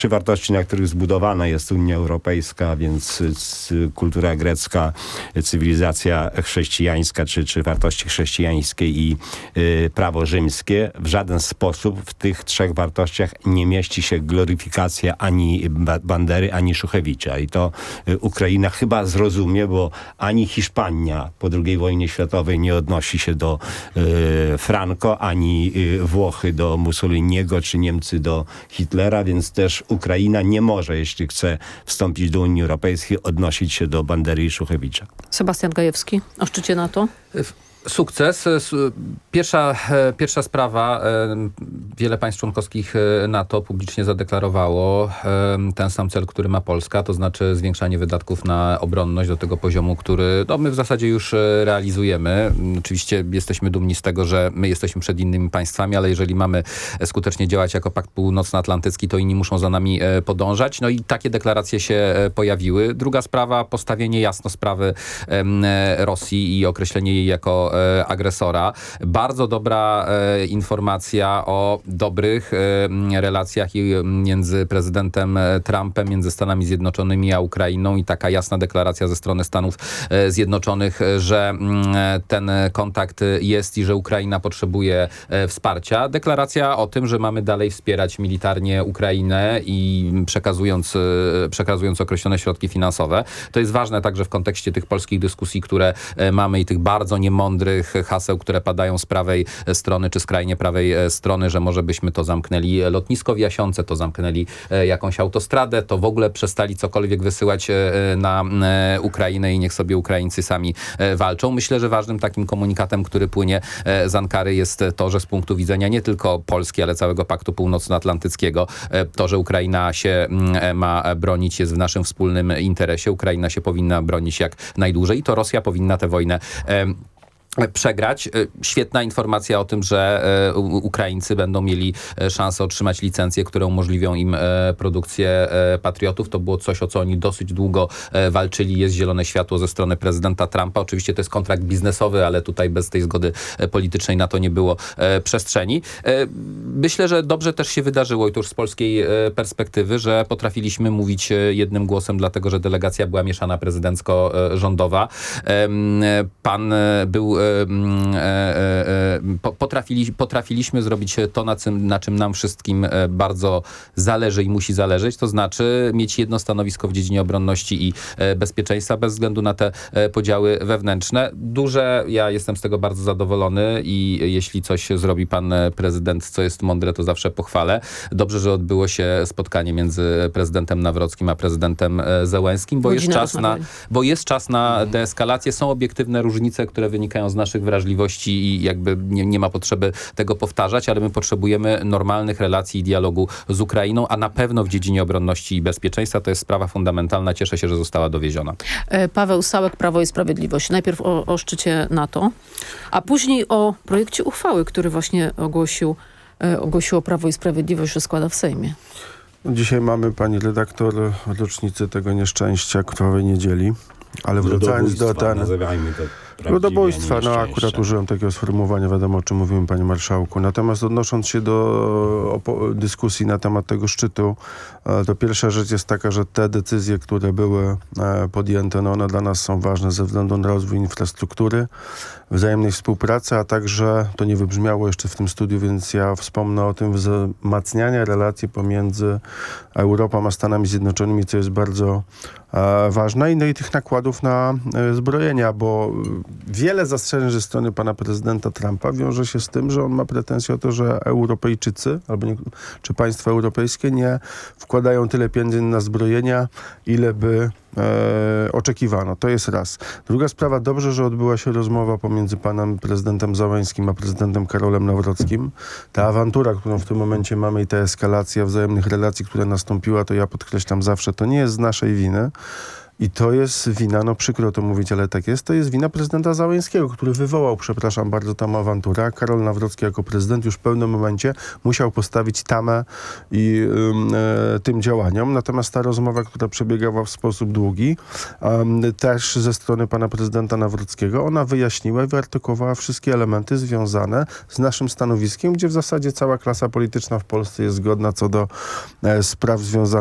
Trzy wartości, na których zbudowana jest Unia Europejska, więc kultura grecka, cywilizacja chrześcijańska, czy wartości chrześcijańskie i prawo rzymskie. W żaden sposób w tych trzech wartościach nie mieści się gloryfikacja ani Bandery, ani Szuchewicza. I to Ukraina chyba zrozumie, bo ani Hiszpania po II wojnie światowej nie odnosi się do Franco, ani Włochy do Mussoliniego, czy Niemcy do Hitlera, więc też Ukraina nie może, jeśli chce wstąpić do Unii Europejskiej, odnosić się do Bandery i Szuchewicza. Sebastian Gajewski o szczycie NATO. Sukces. Pierwsza sprawa. Wiele państw członkowskich NATO publicznie zadeklarowało ten sam cel, który ma Polska, to znaczy zwiększanie wydatków na obronność do tego poziomu, który my w zasadzie już realizujemy. Oczywiście jesteśmy dumni z tego, że my jesteśmy przed innymi państwami, ale jeżeli mamy skutecznie działać jako Pakt Północnoatlantycki, to inni muszą za nami podążać. No i takie deklaracje się pojawiły. Druga sprawa, postawienie jasno sprawy Rosji i określenie jej jako agresora. Bardzo dobra informacja o dobrych relacjach między prezydentem Trumpem, między Stanami Zjednoczonymi a Ukrainą i taka jasna deklaracja ze strony Stanów Zjednoczonych, że ten kontakt jest i że Ukraina potrzebuje wsparcia. Deklaracja o tym, że mamy dalej wspierać militarnie Ukrainę i przekazując określone środki finansowe. To jest ważne także w kontekście tych polskich dyskusji, które mamy i tych bardzo niemądrych haseł, które padają z prawej strony, czy skrajnie prawej strony, że może byśmy to zamknęli lotnisko w Jasionce, to zamknęli jakąś autostradę, to w ogóle przestali cokolwiek wysyłać na Ukrainę i niech sobie Ukraińcy sami walczą. Myślę, że ważnym takim komunikatem, który płynie z Ankary, jest to, że z punktu widzenia nie tylko Polski, ale całego Paktu Północnoatlantyckiego, to, że Ukraina się ma bronić, jest w naszym wspólnym interesie. Ukraina się powinna bronić jak najdłużej i to Rosja powinna tę wojnę przegrać. Świetna informacja o tym, że Ukraińcy będą mieli szansę otrzymać licencje, które umożliwią im produkcję patriotów. To było coś, o co oni dosyć długo walczyli. Jest zielone światło ze strony prezydenta Trumpa. Oczywiście to jest kontrakt biznesowy, ale tutaj bez tej zgody politycznej na to nie było przestrzeni. Myślę, że dobrze też się wydarzyło i to już z polskiej perspektywy, że potrafiliśmy mówić jednym głosem, dlatego że delegacja była mieszana prezydencko-rządowa. Pan był potrafiliśmy zrobić to, na czym nam wszystkim bardzo zależy i musi zależeć, to znaczy mieć jedno stanowisko w dziedzinie obronności i bezpieczeństwa bez względu na te podziały wewnętrzne. Ja jestem z tego bardzo zadowolony i jeśli coś zrobi pan prezydent, co jest mądre, to zawsze pochwalę. Dobrze, że odbyło się spotkanie między prezydentem Nawrockim a prezydentem Zełenskim, bo jest czas na deeskalację. Są obiektywne różnice, które wynikają z naszych wrażliwości i jakby nie ma potrzeby tego powtarzać, ale my potrzebujemy normalnych relacji i dialogu z Ukrainą, a na pewno w dziedzinie obronności i bezpieczeństwa to jest sprawa fundamentalna. Cieszę się, że została dowieziona. Paweł Sałek, Prawo i Sprawiedliwość. Najpierw o szczycie NATO, a później o projekcie uchwały, który właśnie ogłosiło Prawo i Sprawiedliwość, że składa w Sejmie. Dzisiaj mamy, pani redaktor, rocznicę tego nieszczęścia krwawej niedzieli. Ale wracając do ludobójstwa, akurat użyłem takiego sformułowania, wiadomo o czym mówimy, panie marszałku. Natomiast odnosząc się do dyskusji na temat tego szczytu, to pierwsza rzecz jest taka, że te decyzje, które były podjęte, one dla nas są ważne ze względu na rozwój infrastruktury, wzajemnej współpracy, a także, to nie wybrzmiało jeszcze w tym studiu, więc ja wspomnę o tym, wzmacniania relacji pomiędzy Europą a Stanami Zjednoczonymi, co jest bardzo ważne, i tych nakładów na zbrojenia, bo wiele zastrzeżeń ze strony pana prezydenta Trumpa wiąże się z tym, że on ma pretensje o to, że Europejczycy czy państwa europejskie nie wkładają tyle pieniędzy na zbrojenia, ile by oczekiwano. To jest raz. Druga sprawa, dobrze, że odbyła się rozmowa pomiędzy panem prezydentem Zełenskim a prezydentem Karolem Nawrockim. Ta awantura, którą w tym momencie mamy i ta eskalacja wzajemnych relacji, która nastąpiła, to ja podkreślam zawsze, to nie jest z naszej winy. I to jest wina, no przykro to mówić, ale tak jest, to jest wina prezydenta Załęskiego, który wywołał, przepraszam bardzo, tam awanturę. A Karol Nawrocki jako prezydent już w pewnym momencie musiał postawić tamę i tym działaniom. Natomiast ta rozmowa, która przebiegała w sposób długi, też ze strony pana prezydenta Nawrockiego, ona wyjaśniła i wyartykułowała wszystkie elementy związane z naszym stanowiskiem, gdzie w zasadzie cała klasa polityczna w Polsce jest zgodna co do spraw związanych